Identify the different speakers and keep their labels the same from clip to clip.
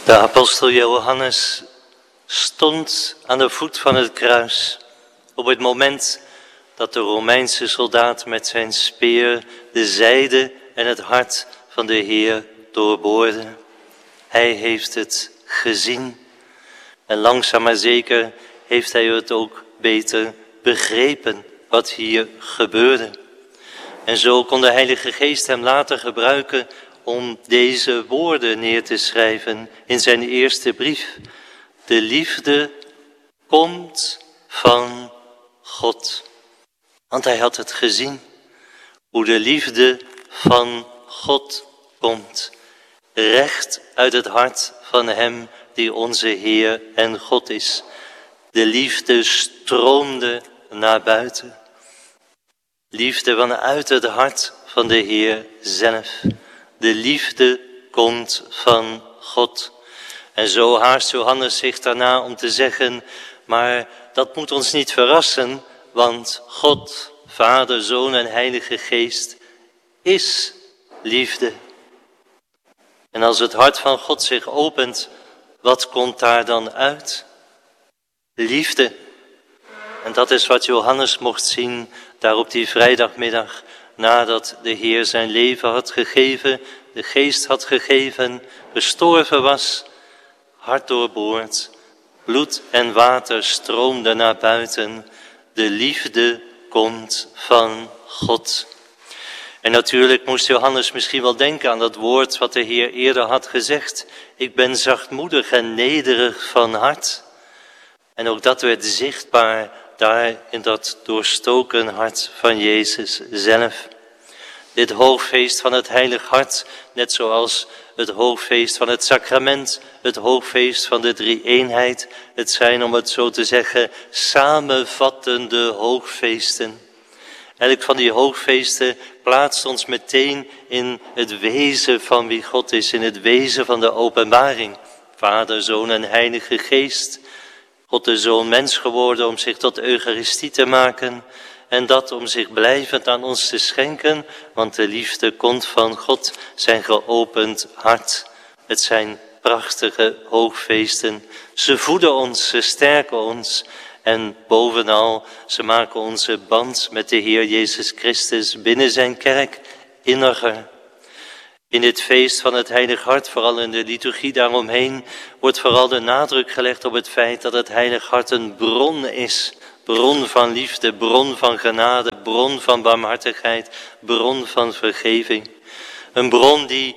Speaker 1: De apostel Johannes stond aan de voet van het kruis op het moment dat de Romeinse soldaat met zijn speer de zijde en het hart van de Heer doorboorde. Hij heeft het gezien en langzaam maar zeker heeft hij het ook beter begrepen wat hier gebeurde. En zo kon de Heilige Geest hem later gebruiken om deze woorden neer te schrijven in zijn eerste brief. De liefde komt van God. Want hij had het gezien, hoe de liefde van God komt. Recht uit het hart van hem die onze Heer en God is. De liefde stroomde naar buiten. Liefde vanuit het hart van de Heer zelf. De liefde komt van God. En zo haast Johannes zich daarna om te zeggen, maar dat moet ons niet verrassen, want God, Vader, Zoon en Heilige Geest is liefde. En als het hart van God zich opent, wat komt daar dan uit? Liefde. En dat is wat Johannes mocht zien daar op die vrijdagmiddag, nadat de Heer zijn leven had gegeven, de Geest had gegeven, gestorven was, hart doorboord, bloed en water stroomden naar buiten. De liefde komt van God. En natuurlijk moest Johannes misschien wel denken aan dat woord wat de Heer eerder had gezegd. Ik ben zachtmoedig en nederig van hart. En ook dat werd zichtbaar daar in dat doorstoken hart van Jezus zelf. Dit hoogfeest van het heilig hart, net zoals het hoogfeest van het sacrament, het hoogfeest van de drie-eenheid, het zijn, om het zo te zeggen, samenvattende hoogfeesten. Elk van die hoogfeesten plaatst ons meteen in het wezen van wie God is, in het wezen van de openbaring. Vader, Zoon en Heilige Geest. God de Zoon mens geworden om zich tot Eucharistie te maken. En dat om zich blijvend aan ons te schenken, want de liefde komt van God, zijn geopend hart. Het zijn prachtige hoogfeesten. Ze voeden ons, ze sterken ons. En bovenal, ze maken onze band met de Heer Jezus Christus binnen zijn kerk inniger. In dit feest van het Heilig Hart, vooral in de liturgie daaromheen, wordt vooral de nadruk gelegd op het feit dat het Heilig Hart een bron is. Bron van liefde, bron van genade, bron van barmhartigheid, bron van vergeving. Een bron die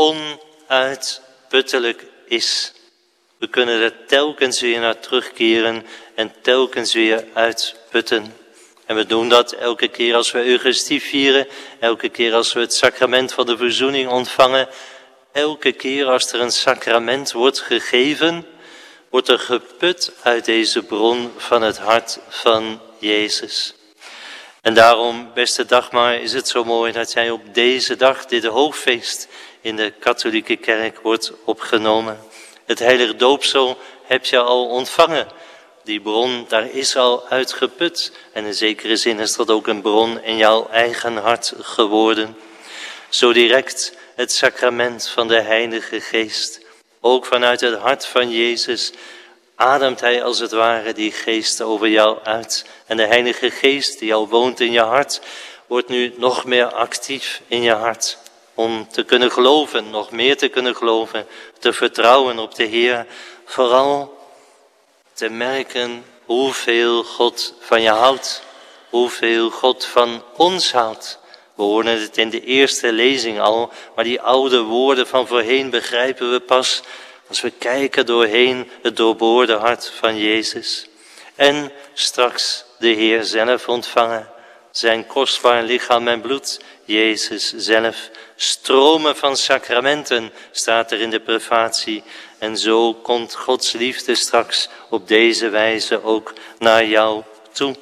Speaker 1: onuitputtelijk is. We kunnen er telkens weer naar terugkeren en telkens weer uitputten. En we doen dat elke keer als we Eucharistie vieren, elke keer als we het sacrament van de verzoening ontvangen. Elke keer als er een sacrament wordt gegeven, wordt er geput uit deze bron van het hart van Jezus. En daarom, beste Dagmar, is het zo mooi dat jij op deze dag, dit hoogfeest in de katholieke kerk, wordt opgenomen. Het heilige doopsel heb je al ontvangen. Die bron, daar is al uitgeput. En in zekere zin is dat ook een bron in jouw eigen hart geworden. Zo direct het sacrament van de Heilige Geest. Ook vanuit het hart van Jezus ademt hij als het ware die geest over jou uit. En de Heilige Geest die al woont in je hart, wordt nu nog meer actief in je hart. Om te kunnen geloven, nog meer te kunnen geloven, te vertrouwen op de Heer. Vooral te merken hoeveel God van je houdt, hoeveel God van ons houdt. We hoorden het in de eerste lezing al, maar die oude woorden van voorheen begrijpen we pas als we kijken doorheen het doorboorde hart van Jezus. En straks de Heer zelf ontvangen, zijn kostbaar lichaam en bloed, Jezus zelf. Stromen van sacramenten staat er in de prefatie. En zo komt Gods liefde straks op deze wijze ook naar jou toe.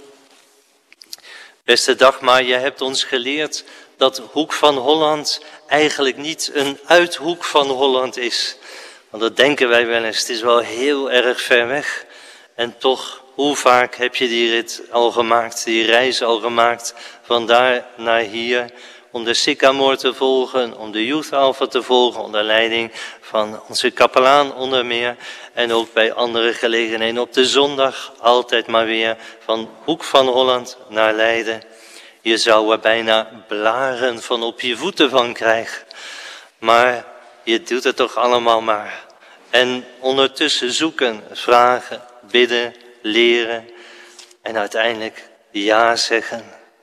Speaker 1: Beste Dagmar, je hebt ons geleerd dat Hoek van Holland eigenlijk niet een uithoek van Holland is. Want dat denken wij wel eens, het is wel heel erg ver weg. En toch, hoe vaak heb je die rit al gemaakt, die reis al gemaakt, van daar naar hier. om de Sycamore te volgen, om de Youth Alpha te volgen, onder leiding van onze kapelaan onder meer. En ook bij andere gelegenheden op de zondag altijd maar weer van Hoek van Holland naar Leiden. Je zou er bijna blaren van op je voeten van krijgen. Maar je doet het toch allemaal maar. En ondertussen zoeken, vragen, bidden, leren en uiteindelijk ja zeggen.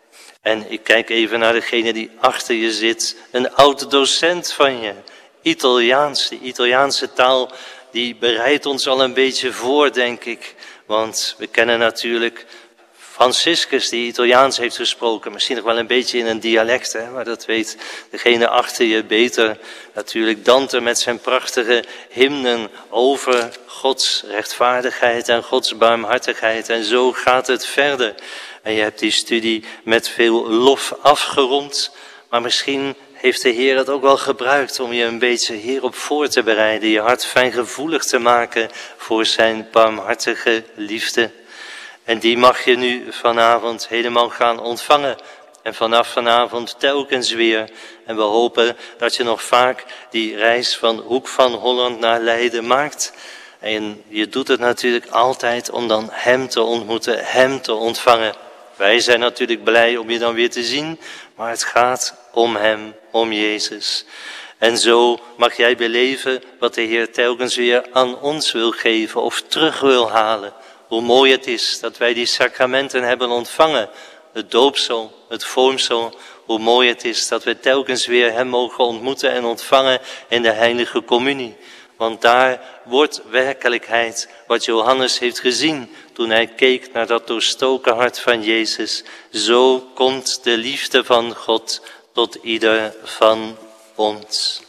Speaker 1: En ik kijk even naar degene die achter je zit, een oud docent van je, Italiaans. Die Italiaanse taal die bereidt ons al een beetje voor, denk ik. Want we kennen natuurlijk Franciscus die Italiaans heeft gesproken, misschien nog wel een beetje in een dialect, hè? Maar dat weet degene achter je beter. Natuurlijk Dante met zijn prachtige hymnen over Gods rechtvaardigheid en Gods barmhartigheid. En zo gaat het verder. En je hebt die studie met veel lof afgerond, maar misschien heeft de Heer het ook wel gebruikt om je een beetje hierop voor te bereiden, je hart fijngevoelig te maken voor zijn barmhartige liefde. En die mag je nu vanavond helemaal gaan ontvangen. En vanaf vanavond telkens weer. En we hopen dat je nog vaak die reis van Hoek van Holland naar Leiden maakt. En je doet het natuurlijk altijd om dan hem te ontmoeten, hem te ontvangen. Wij zijn natuurlijk blij om je dan weer te zien, maar het gaat om hem, om Jezus. En zo mag jij beleven wat de Heer telkens weer aan ons wil geven of terug wil halen. Hoe mooi het is dat wij die sacramenten hebben ontvangen. Het doopsel, het vormsel. Hoe mooi het is dat we telkens weer hem mogen ontmoeten en ontvangen in de heilige communie. Want daar wordt werkelijkheid wat Johannes heeft gezien toen hij keek naar dat doorstoken hart van Jezus. Zo komt de liefde van God tot ieder van ons.